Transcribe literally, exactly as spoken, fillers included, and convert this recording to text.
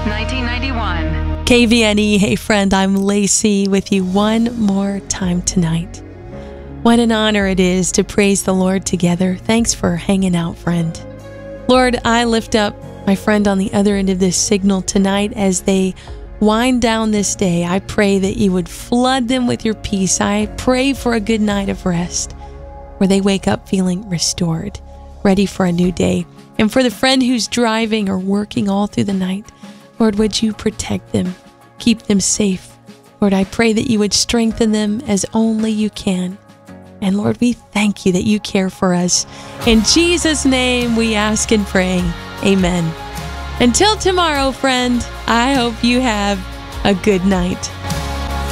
nineteen ninety-one. K V N E, hey friend, I'm Lacey with you one more time tonight. What an honor it is to praise the Lord together. Thanks for hanging out, friend. Lord, I lift up my friend on the other end of this signal tonight as they wind down this day. I pray that you would flood them with your peace. I pray for a good night of rest where they wake up feeling restored, ready for a new day. And for the friend who's driving or working all through the night, Lord, would you protect them, keep them safe. Lord, I pray that you would strengthen them as only you can. And Lord, we thank you that you care for us. In Jesus' name we ask and pray. Amen. Until tomorrow, friend, I hope you have a good night.